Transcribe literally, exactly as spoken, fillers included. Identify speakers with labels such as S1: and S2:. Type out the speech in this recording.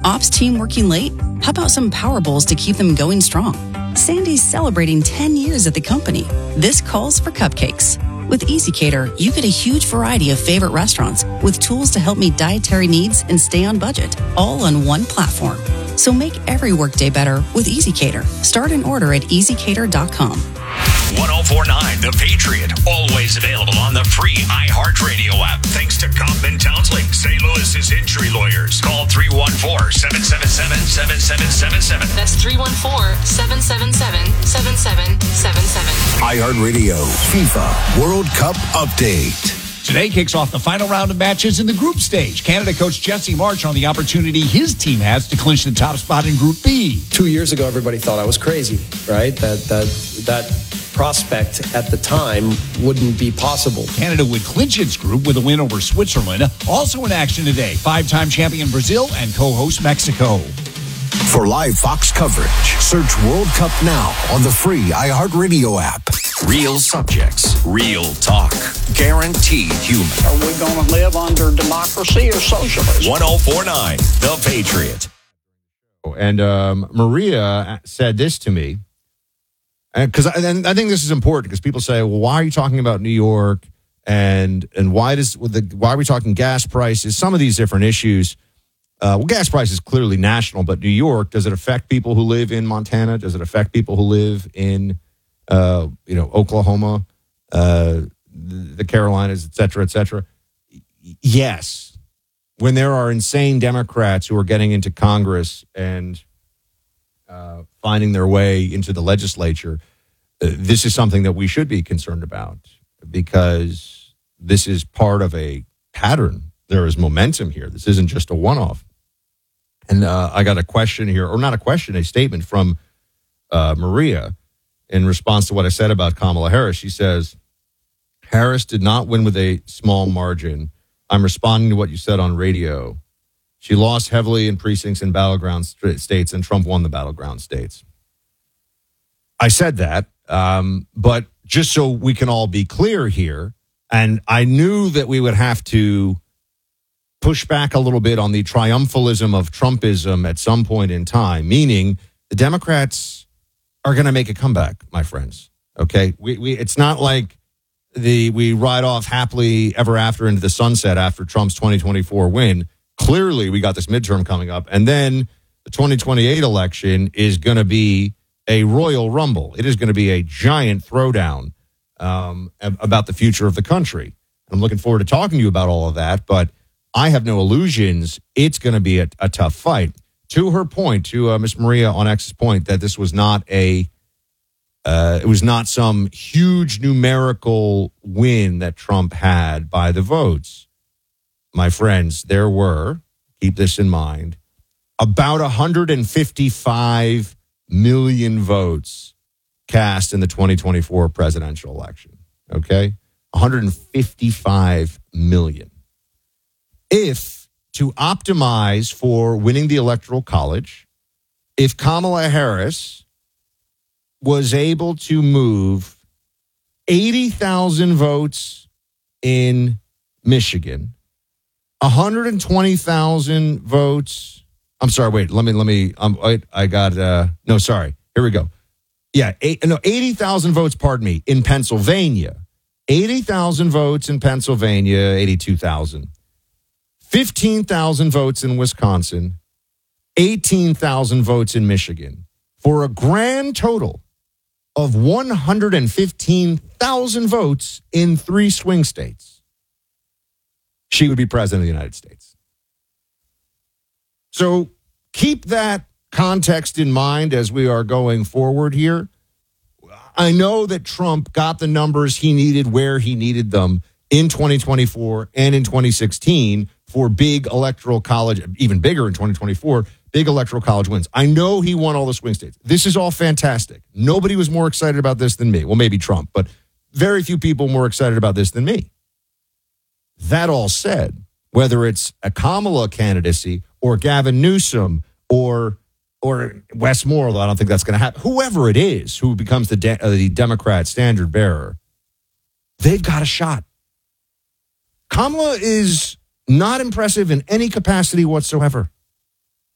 S1: Ops team working late? How about some Power Bowls to keep them going strong? Sandy's celebrating ten years at the company. This calls for cupcakes. With EasyCater, you get a huge variety of favorite restaurants with tools to help meet dietary needs and stay on budget, all on one platform. So make every workday better with EasyCater. Start an order at easy cater dot com.
S2: one oh four point nine The Patriot, always available on the free iHeartRadio app. Thanks to Kaufman Townsley, Saint Louis's injury lawyers. Call three one four, seven seven seven, seven seven seven seven.
S3: That's three one four, seven seven seven, seven seven seven seven.
S4: iHeartRadio FIFA World Cup Update.
S5: Today kicks off the final round of matches in the group stage. Canada coach Jesse March on the opportunity his team has to clinch the top spot in Group B.
S6: Two years ago, everybody thought I was crazy, right? That that that prospect at the time wouldn't be possible.
S5: Canada would clinch its group with a win over Switzerland. Also in action today, five-time champion Brazil and co-host Mexico.
S4: For live Fox coverage, search World Cup now on the free iHeartRadio app.
S2: Real subjects, real talk, guaranteed human.
S7: Are we going to live under democracy or socialism?
S2: one oh four point nine The Patriot.
S8: And um, Maria said this to me, because I, and I think this is important because people say, "Well, why are you talking about New York? And and why does with the why are we talking gas prices? Some of these different issues." Uh, well, gas price is clearly national, but New York, does it affect people who live in Montana? Does it affect people who live in, uh, you know, Oklahoma, uh, the Carolinas, et cetera, et cetera? Yes. When there are insane Democrats who are getting into Congress and uh, finding their way into the legislature, uh, this is something that we should be concerned about because this is part of a pattern. There is momentum here. This isn't just a one-off. And uh, I got a question here, or not a question, a statement from uh, Maria in response to what I said about Kamala Harris. She says, Harris did not win with a small margin. I'm responding to what you said on radio. She lost heavily in precincts in battleground st- states, and Trump won the battleground states. I said that, um, but just so we can all be clear here, and I knew that we would have to push back a little bit on the triumphalism of Trumpism at some point in time, meaning the Democrats are going to make a comeback, my friends. Okay, we, we it's not like the we ride off happily ever after into the sunset after Trump's twenty twenty-four win. Clearly, we got this midterm coming up, and then the twenty twenty-eight election is going to be a royal rumble. It is going to be a giant throwdown um, about the future of the country. I'm looking forward to talking to you about all of that, but I have no illusions. It's going to be a, a tough fight. To her point, to uh, Miss Maria on X's point, that this was not a, uh, it was not some huge numerical win that Trump had by the votes. My friends, there were, keep this in mind, about one hundred fifty-five million votes cast in the twenty twenty-four presidential election. Okay? one hundred fifty-five million. If, to optimize for winning the Electoral College, if Kamala Harris was able to move eighty thousand votes in Michigan, one hundred twenty thousand votes. I'm sorry, wait, let me, let me, um, wait, I got, uh, no, sorry, here we go. Yeah, eight, no, eighty thousand votes, pardon me, in Pennsylvania. eighty thousand votes in Pennsylvania, eighty-two thousand. fifteen thousand votes in Wisconsin, eighteen thousand votes in Michigan, for a grand total of one hundred fifteen thousand votes in three swing states. She would be president of the United States. So keep that context in mind as we are going forward here. I know that Trump got the numbers he needed where he needed them in twenty twenty-four and in twenty sixteen for big electoral college, even bigger in twenty twenty-four, big electoral college wins. I know he won all the swing states. This is all fantastic. Nobody was more excited about this than me. Well, maybe Trump, but very few people more excited about this than me. That all said, whether it's a Kamala candidacy or Gavin Newsom or or Wes Moore, although I don't think that's going to happen, whoever it is who becomes the, de- uh, the Democrat standard bearer, they've got a shot. Kamala is not impressive in any capacity whatsoever.